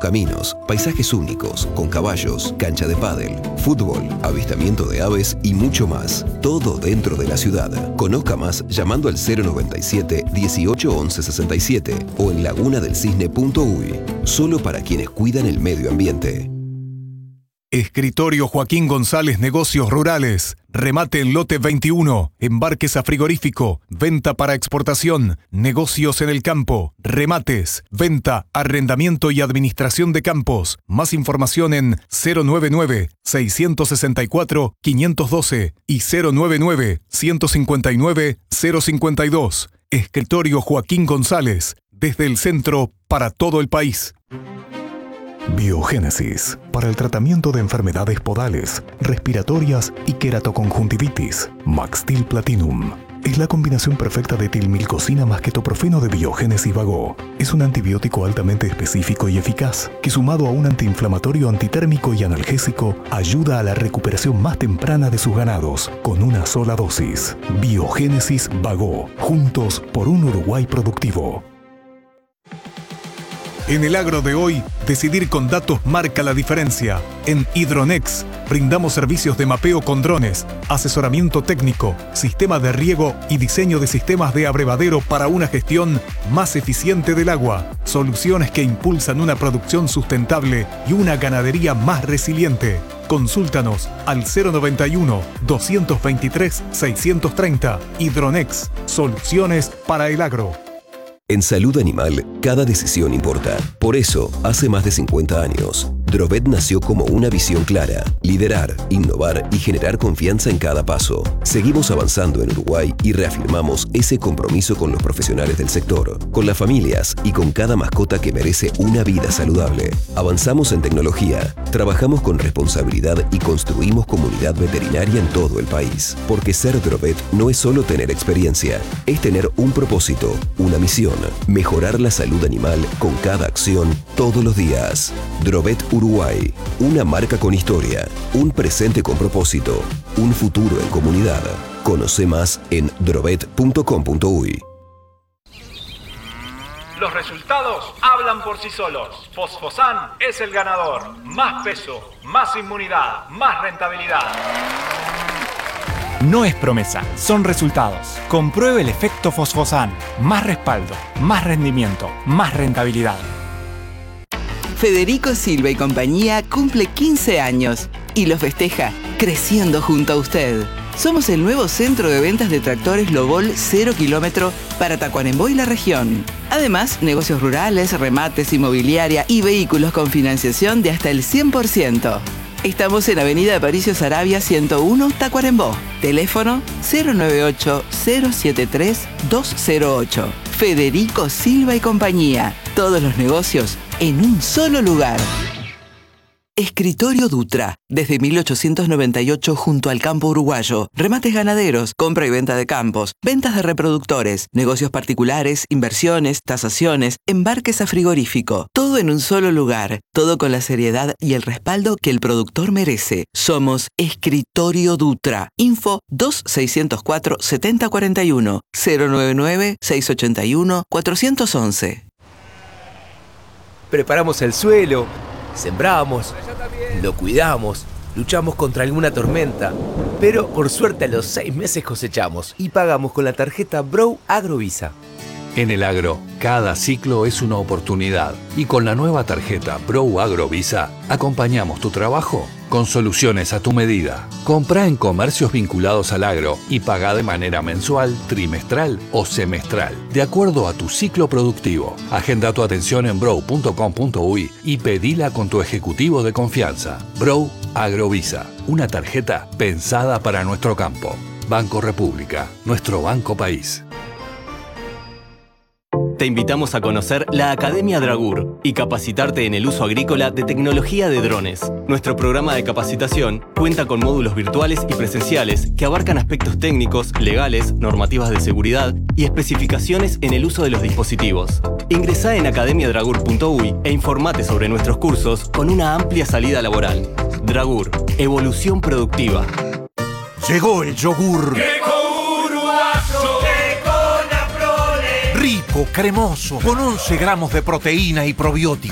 caminos, paisajes únicos, con caballos, cancha de pádel, fútbol, avistamiento de aves y mucho más. Todo dentro de la ciudad. Conozca más llamando al 097 18 11 67 o en lagunadelcisne.uy. Solo para quienes cuidan el medio ambiente. Escritorio Joaquín González Negocios Rurales. Remate en lote 21. Embarques a frigorífico. Venta para exportación. Negocios en el campo. Remates. Venta, arrendamiento y administración de campos. Más información en 099-664-512 y 099-159-052. Escritorio Joaquín González. Desde el centro para todo el país. Biogénesis, para el tratamiento de enfermedades podales, respiratorias y queratoconjuntivitis. Maxtil Platinum es la combinación perfecta de tilmilcosina más ketoprofeno de Biogénesis Vagó. Es un antibiótico altamente específico y eficaz, que sumado a un antiinflamatorio, antitérmico y analgésico, ayuda a la recuperación más temprana de sus ganados, con una sola dosis. Biogénesis Vagó, juntos por un Uruguay productivo. En el agro de hoy, decidir con datos marca la diferencia. En Hidronex, brindamos servicios de mapeo con drones, asesoramiento técnico, sistema de riego y diseño de sistemas de abrevadero para una gestión más eficiente del agua. Soluciones que impulsan una producción sustentable y una ganadería más resiliente. Consúltanos al 091-223-630. Hidronex, soluciones para el agro. En salud animal, cada decisión importa. Por eso, hace más de 50 años, Drovet nació como una visión clara: liderar, innovar y generar confianza en cada paso. Seguimos avanzando en Uruguay y reafirmamos ese compromiso con los profesionales del sector, con las familias y con cada mascota que merece una vida saludable. Avanzamos en tecnología, trabajamos con responsabilidad y construimos comunidad veterinaria en todo el país. Porque ser Drovet no es solo tener experiencia, es tener un propósito, una misión: mejorar la salud animal con cada acción, todos los días. Drovet Uruguay, una marca con historia, un presente con propósito, un futuro en comunidad. Conoce más en drovet.com.uy. Los resultados hablan por sí solos. Fosfosan es el ganador. Más peso, más inmunidad, más rentabilidad. No es promesa, son resultados. Compruebe el efecto Fosfosan. Más respaldo, más rendimiento, más rentabilidad. Federico Silva y compañía cumple 15 años y lo festeja creciendo junto a usted. Somos el nuevo centro de ventas de tractores Lobol 0 kilómetro para Tacuarembó y la región. Además, negocios rurales, remates, inmobiliaria y vehículos con financiación de hasta el 100%. Estamos en Avenida Aparicio Saravia 101, Tacuarembó. Teléfono 098-073-208. Federico Silva y compañía. Todos los negocios en un solo lugar. Escritorio Dutra, desde 1898 junto al campo uruguayo. Remates ganaderos, compra y venta de campos, ventas de reproductores, negocios particulares, inversiones, tasaciones, embarques a frigorífico. Todo en un solo lugar, todo con la seriedad y el respaldo que el productor merece. Somos Escritorio Dutra. Info 2604-7041, 099-681-411. Preparamos el suelo, sembramos, lo cuidamos, luchamos contra alguna tormenta, pero por suerte a los 6 meses cosechamos y pagamos con la tarjeta Brow Agrovisa. En el agro, cada ciclo es una oportunidad y con la nueva tarjeta Brow Agrovisa acompañamos tu trabajo con soluciones a tu medida. Comprá en comercios vinculados al agro y pagá de manera mensual, trimestral o semestral, de acuerdo a tu ciclo productivo. Agenda tu atención en brow.com.uy y pedila con tu ejecutivo de confianza. Brow Agrovisa, una tarjeta pensada para nuestro campo. Banco República, nuestro banco país. Te invitamos a conocer la Academia Dragur y capacitarte en el uso agrícola de tecnología de drones. Nuestro programa de capacitación cuenta con módulos virtuales y presenciales que abarcan aspectos técnicos, legales, normativas de seguridad y especificaciones en el uso de los dispositivos. Ingresá en academiadragur.uy e informate sobre nuestros cursos con una amplia salida laboral. Dragur, evolución productiva. Llegó el yogur. Rico, cremoso, con 11 gramos de proteína y probióticos.